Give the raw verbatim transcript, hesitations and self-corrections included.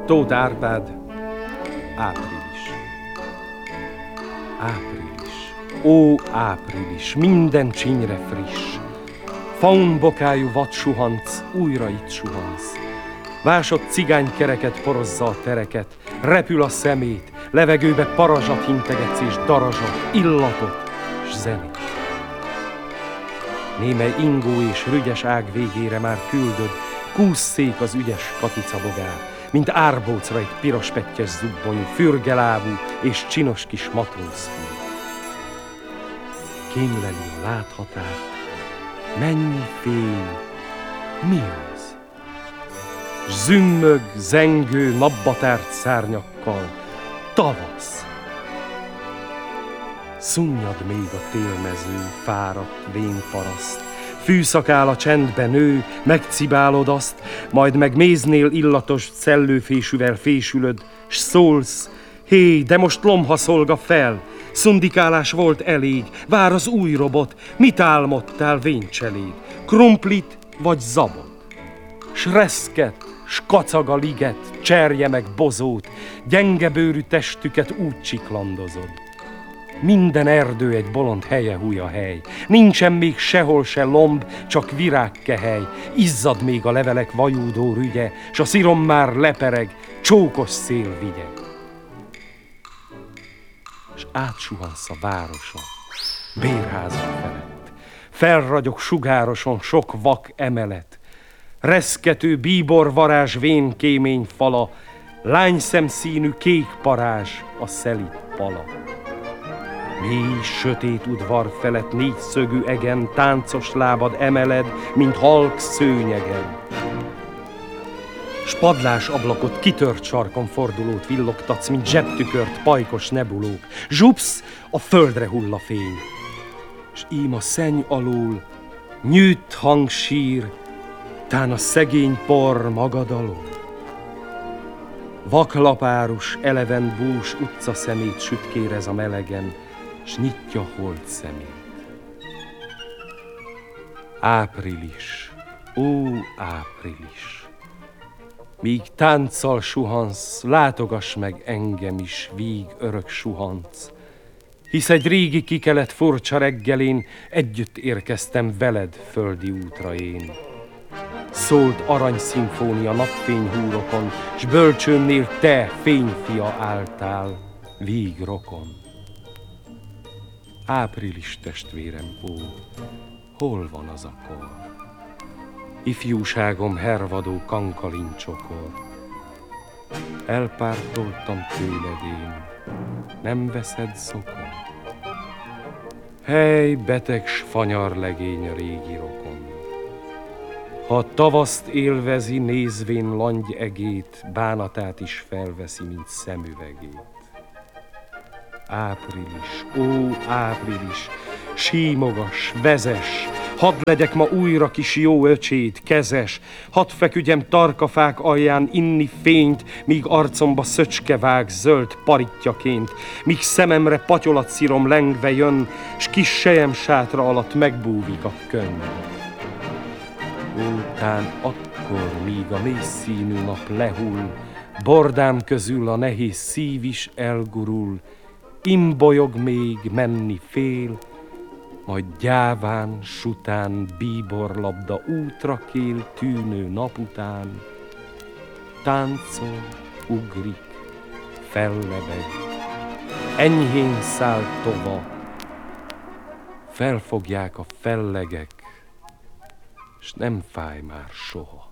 Tóth Árpád, április. Április, ó április, minden csinyre friss. Faunbokájú vadsuhanc, újra itt suhansz. Vásott cigánykereket porozza a tereket, repül a szemét, levegőbe parazsat integetsz és darazsat, illatot s zenét. Némely ingó és rügyes ág végére már küldöd, kúszszék az ügyes katicabogár, mint árbócra egy piros pettyes zubbonyú, fürgelábú és csinos kis matrózfiú. Kémleli a láthatárt, mennyi fény, mi az? Zümmög, zengő, napba tárt szárnyakkal, tavasz. Szunnyad még a télmező, fáradt, vén paraszt. Fűszakál a csendbe nő, megcibálod azt, majd meg méznél illatos szellőfésűvel fésülöd, s szólsz, hé, de most lomha szolga fel, szundikálás volt elég, vár az új robot, mit álmodtál véncseléd, krumplit vagy zabot? S reszket, s kacag a liget, cserje meg bozót, gyengebőrű testüket úgy csiklandozod. Minden erdő egy bolond helye húja hely, nincsen még sehol se lomb, csak virágkehely, izzad még a levelek vajúdó rügye, s a szirom már lepereg, csókos szél vigye. S átsuhansz a városon, bérházak felett, felragyog sugároson sok vak emelet, reszkető bíbor varázs vén kémény fala, lányszemszínű kék parázs a szelíd pala. Mély, sötét udvar felett négyszögű egen táncos lábad emeled, mint halk szőnyegen. S padlás ablakot kitört sarkon fordulót villogtatsz, mint zsebtükört pajkos nebulók. Zsupsz, a földre hull a fény. S ím a szenny alól nyűtt hang sír, tán a szegény por magadalól. Vaklapárus, eleven bús utca szemét sütkérez a melegen, s nyitja holt szemét. Április, ó április, míg tánccal suhansz, látogass meg engem is, víg örök suhanc, hisz egy régi kikelet furcsa reggelén együtt érkeztem veled földi útra én. Szólt aranyszimfónia napfény húrokon, s bölcsőmnél te, fényfia álltál, víg rokon. Április testvérem, ó, hol van az a kor? Ifjúságom hervadó kankalincsokor. Elpártoltam tőled én, nem veszed szokon? Hely, beteg s fanyar legény a régi rokon. Ha a tavaszt élvezi, nézvén langy egét, bánatát is felveszi, mint szemüvegét. Április, ó április, símogas, vezes, hadd legyek ma újra kis jó öcséd, kezes, hadd feküdjem tarkafák alján inni fényt, míg arcomba szöcske vág zöld paritjaként, míg szememre patyolatszírom lengve jön, s kis sejem sátra alatt megbúvik a könny. Ó, tán akkor, míg a mélyszínű nap lehull, bordám közül a nehéz szív is elgurul, imbolyog még, menni fél, majd gyáván, sután, bíborlabda útra kél tűnő nap után. Táncol, ugrik, fellebeg, enyhén száll tova, felfogják a fellegek, s nem fáj már soha.